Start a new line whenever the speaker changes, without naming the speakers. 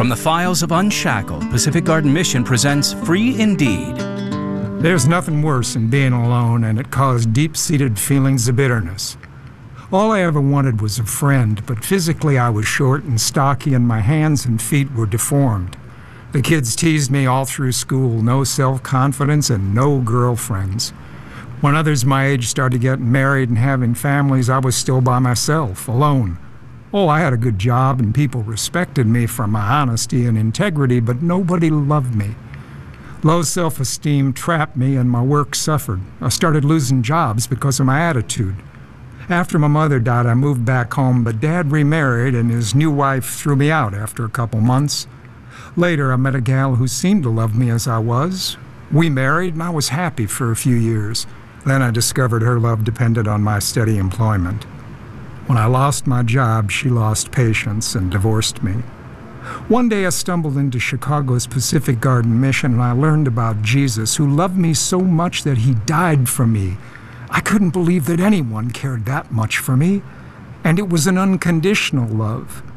From the files of Unshackled, Pacific Garden Mission presents Free Indeed.
There's nothing worse than being alone, and it caused deep-seated feelings of bitterness. All I ever wanted was a friend, but physically I was short and stocky, and my hands and feet were deformed. The kids teased me all through school, no self-confidence and no girlfriends. When others my age started getting married and having families, I was still by myself, alone. Oh, I had a good job and people respected me for my honesty and integrity, but nobody loved me. Low self-esteem trapped me and my work suffered. I started losing jobs because of my attitude. After my mother died, I moved back home, but Dad remarried and his new wife threw me out after a couple months. Later, I met a gal who seemed to love me as I was. We married and I was happy for a few years. Then I discovered her love depended on my steady employment. When I lost my job, she lost patience and divorced me. One day I stumbled into Chicago's Pacific Garden Mission and I learned about Jesus, who loved me so much that he died for me. I couldn't believe that anyone cared that much for me. And it was an unconditional love.